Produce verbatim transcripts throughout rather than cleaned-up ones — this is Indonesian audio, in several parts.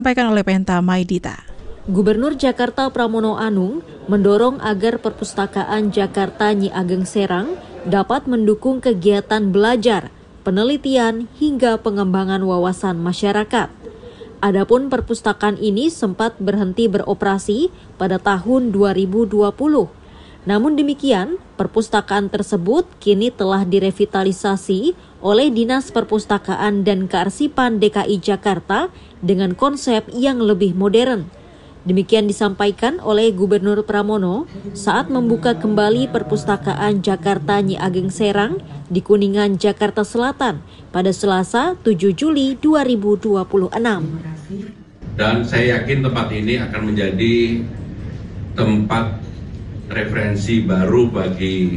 Disampaikan oleh Penta Maidita. Gubernur Jakarta Pramono Anung mendorong agar Perpustakaan Jakarta Nyi Ageng Serang dapat mendukung kegiatan belajar, penelitian hingga pengembangan wawasan masyarakat. Adapun perpustakaan ini sempat berhenti beroperasi pada tahun dua ribu dua puluh. Namun demikian, perpustakaan tersebut kini telah direvitalisasi oleh Dinas Perpustakaan dan Kearsipan D K I Jakarta dengan konsep yang lebih modern. Demikian disampaikan oleh Gubernur Pramono saat membuka kembali Perpustakaan Jakarta Nyi Ageng Serang di Kuningan, Jakarta Selatan pada Selasa tujuh Juli dua ribu dua puluh enam. Dan saya yakin tempat ini akan menjadi tempat referensi baru bagi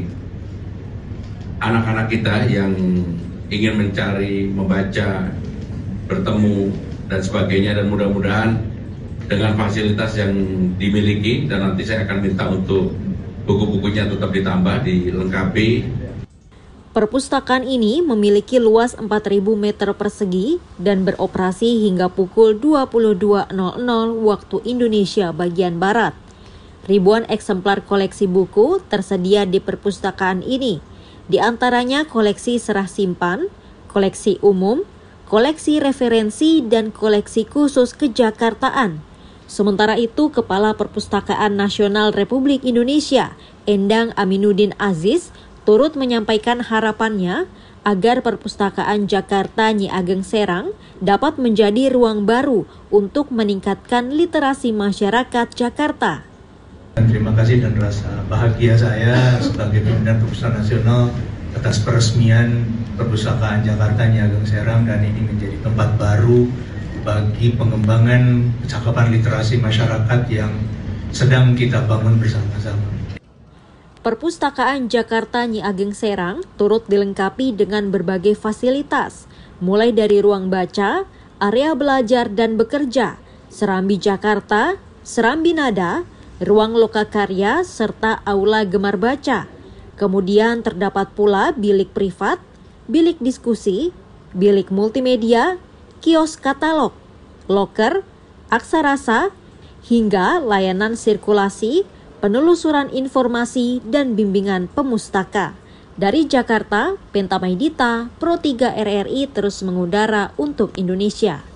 anak-anak kita yang ingin mencari, membaca, bertemu, dan sebagainya. Dan mudah-mudahan dengan fasilitas yang dimiliki, dan nanti saya akan minta untuk buku-bukunya tetap ditambah, dilengkapi. Perpustakaan ini memiliki luas empat ribu meter persegi dan beroperasi hingga pukul dua puluh dua nol nol waktu Indonesia bagian Barat. Ribuan eksemplar koleksi buku tersedia di perpustakaan ini, di antaranya koleksi serah simpan, koleksi umum, koleksi referensi, dan koleksi khusus kejakartaan. Sementara itu, Kepala Perpustakaan Nasional Republik Indonesia, Endang Aminuddin Aziz, turut menyampaikan harapannya agar Perpustakaan Jakarta Nyi Ageng Serang dapat menjadi ruang baru untuk meningkatkan literasi masyarakat Jakarta. Terima kasih dan rasa bahagia saya sebagai pimpinan Perpustakaan Nasional atas peresmian Perpustakaan Jakarta Nyi Ageng Serang, dan ini menjadi tempat baru bagi pengembangan kecakapan literasi masyarakat yang sedang kita bangun bersama-sama. Perpustakaan Jakarta Nyi Ageng Serang turut dilengkapi dengan berbagai fasilitas, mulai dari ruang baca, area belajar dan bekerja, serambi Jakarta, serambi nada, ruang lokakarya, serta aula gemar baca. Kemudian terdapat pula bilik privat, bilik diskusi, bilik multimedia, kios katalog, loker, aksarasa, hingga layanan sirkulasi, penelusuran informasi, dan bimbingan pemustaka. Dari Jakarta, Penta Maidita, Pro tiga R R I terus mengudara untuk Indonesia.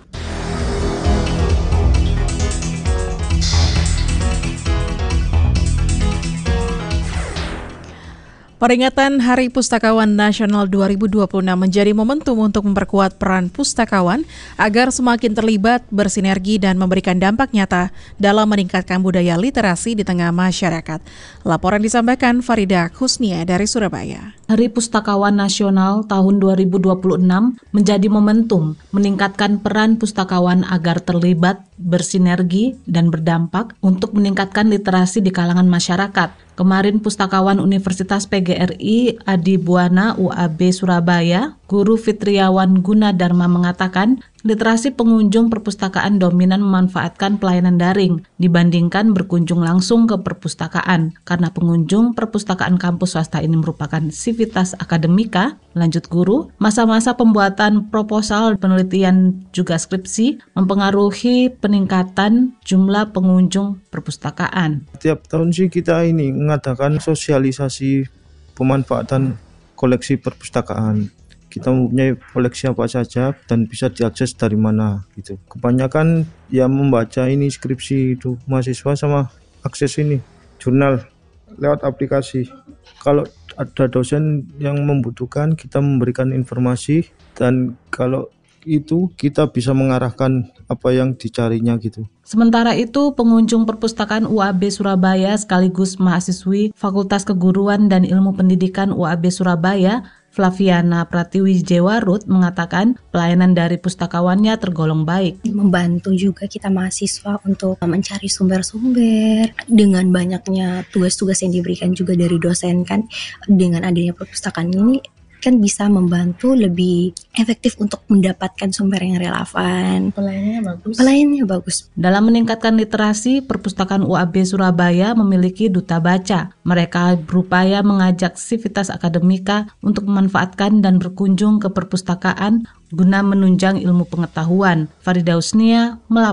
Peringatan Hari Pustakawan Nasional dua ribu dua puluh enam menjadi momentum untuk memperkuat peran pustakawan agar semakin terlibat, bersinergi, dan memberikan dampak nyata dalam meningkatkan budaya literasi di tengah masyarakat. Laporan disampaikan Farida Husnia dari Surabaya. Hari Pustakawan Nasional tahun dua ribu dua puluh enam menjadi momentum meningkatkan peran pustakawan agar terlibat, bersinergi, dan berdampak untuk meningkatkan literasi di kalangan masyarakat. Kemarin Pustakawan Universitas P G R I Adi Buana U A B Surabaya, Guru Fitriawan Gunadarma mengatakan, literasi pengunjung perpustakaan dominan memanfaatkan pelayanan daring dibandingkan berkunjung langsung ke perpustakaan. Karena pengunjung perpustakaan kampus swasta ini merupakan sivitas akademika, lanjut guru, masa-masa pembuatan proposal, penelitian, juga skripsi mempengaruhi peningkatan jumlah pengunjung perpustakaan. Tiap tahun sih kita ini mengadakan sosialisasi pemanfaatan koleksi perpustakaan. Kita mempunyai koleksi apa saja dan bisa diakses dari mana gitu. Kebanyakan yang membaca ini skripsi itu mahasiswa sama akses ini jurnal lewat aplikasi. Kalau ada dosen yang membutuhkan, kita memberikan informasi, dan kalau itu kita bisa mengarahkan apa yang dicarinya gitu. Sementara itu, pengunjung perpustakaan U A B Surabaya sekaligus mahasiswi Fakultas Keguruan dan Ilmu Pendidikan U A B Surabaya, Flaviana Pratiwi Jewarut, mengatakan pelayanan dari pustakawannya tergolong baik. Membantu juga kita mahasiswa untuk mencari sumber-sumber dengan banyaknya tugas-tugas yang diberikan juga dari dosen kan. Dengan adanya perpustakaan ini kan bisa membantu lebih efektif untuk mendapatkan sumber yang relevan. Pelayanannya bagus. Pelayanannya bagus. Dalam meningkatkan literasi, Perpustakaan U A B Surabaya memiliki duta baca. Mereka berupaya mengajak sivitas akademika untuk memanfaatkan dan berkunjung ke perpustakaan guna menunjang ilmu pengetahuan. Farida Husnia melaporkan.